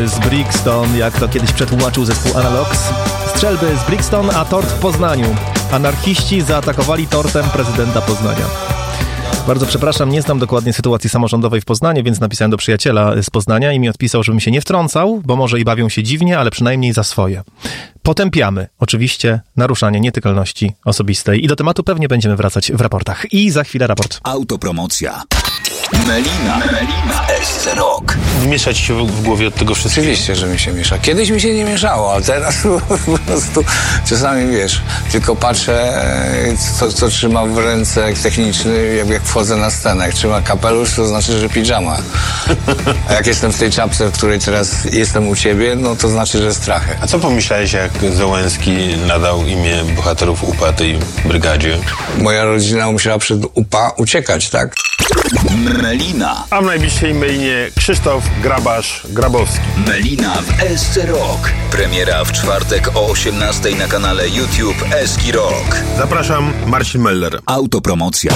z Brixton, jak to kiedyś przetłumaczył zespół Analogs. Strzelby z Brixton, a tort w Poznaniu. Anarchiści zaatakowali tortem prezydenta Poznania. Bardzo przepraszam, nie znam dokładnie sytuacji samorządowej w Poznaniu, więc napisałem do przyjaciela z Poznania i mi odpisał, żebym się nie wtrącał, bo może i bawią się dziwnie, ale przynajmniej za swoje. Potępiamy oczywiście naruszanie nietykalności osobistej i do tematu pewnie będziemy wracać w raportach. I za chwilę raport. Autopromocja. Melina SC Rock. Mieszać się w głowie od tego wszystkiego? Oczywiście, że mi się miesza. Kiedyś mi się nie mieszało, a teraz po prostu czasami, wiesz, tylko patrzę, co trzyma w ręce techniczny, jak wchodzę na scenę. Jak trzyma kapelusz, to znaczy, że pidżama. A jak jestem w tej czapce, w której teraz jestem u ciebie, no to znaczy, że strachę. A co pomyślałeś, jak Załęski nadał imię bohaterów UPA tej brygadzie? Moja rodzina musiała przed UPA uciekać, tak? Melina. A w najbliższej mailie Krzysztof Grabowski. Melina w SC Rock. Premiera w czwartek o 18:00 na kanale YouTube SC Rock. Zapraszam, Marcin Meller. Autopromocja.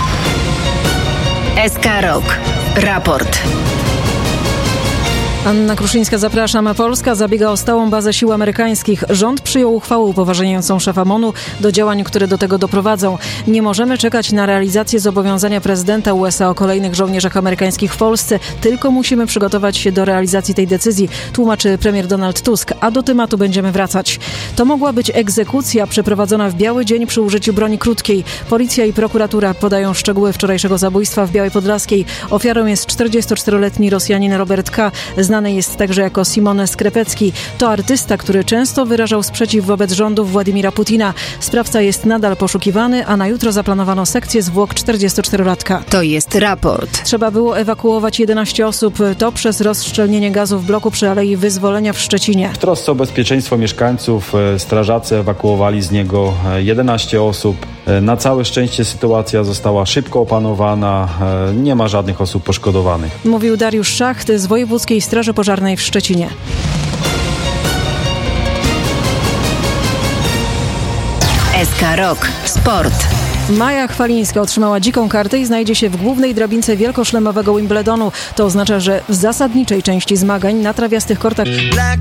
SK Rock. Raport. Anna Kruszyńska, zapraszam. Polska zabiega o stałą bazę sił amerykańskich. Rząd przyjął uchwałę upoważniającą szefa MON-u do działań, które do tego doprowadzą. Nie możemy czekać na realizację zobowiązania prezydenta USA o kolejnych żołnierzach amerykańskich w Polsce, tylko musimy przygotować się do realizacji tej decyzji, tłumaczy premier Donald Tusk, a do tematu będziemy wracać. To mogła być egzekucja przeprowadzona w biały dzień przy użyciu broni krótkiej. Policja i prokuratura podają szczegóły wczorajszego zabójstwa w Białej Podlaskiej. Ofiarą jest 44-letni Rosjanin Robert K., znany jest także jako Simon Skrepecki. To artysta, który często wyrażał sprzeciw wobec rządów Władimira Putina. Sprawca jest nadal poszukiwany, a na jutro zaplanowano sekcję zwłok 44-latka. To jest raport. Trzeba było ewakuować 11 osób. To przez rozszczelnienie gazu w bloku przy Alei Wyzwolenia w Szczecinie. W trosce o bezpieczeństwo mieszkańców strażacy ewakuowali z niego 11 osób. Na całe szczęście sytuacja została szybko opanowana. Nie ma żadnych osób poszkodowanych. Mówił Dariusz Szacht z Wojewódzkiej Straży Pożarnej w Szczecinie. SK Rock. Sport. Maja Chwalińska otrzymała dziką kartę i znajdzie się w głównej drabince wielkoszlemowego Wimbledonu. To oznacza, że w zasadniczej części zmagań na trawiastych kortach